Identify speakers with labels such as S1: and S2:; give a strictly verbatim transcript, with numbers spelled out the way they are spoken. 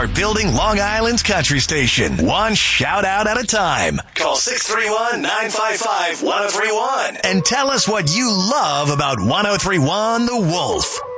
S1: are building Long Island's country station, one shout out at a time. Call six three one, nine five five, one oh three one and tell us what you love about one oh three one The Wolf.